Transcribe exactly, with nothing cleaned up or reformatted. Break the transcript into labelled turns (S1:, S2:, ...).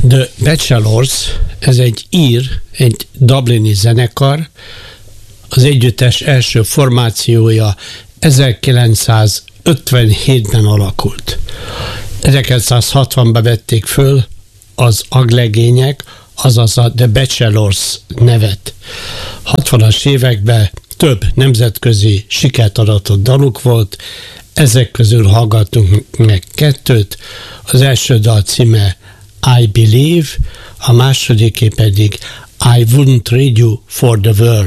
S1: The Bachelors, ez egy ír, egy dublini zenekar, az együttes első formációja ezerkilencszázötvenhétben alakult. ezerkilencszázhatvanban vették föl az aglegények, azaz a The Bachelors nevet. hatvanas években több nemzetközi sikert aratott daluk volt, ezek közül hallgatunk meg kettőt, az első dal címe I Believe, a másodiké pedig I Wouldn't Trade You for the World.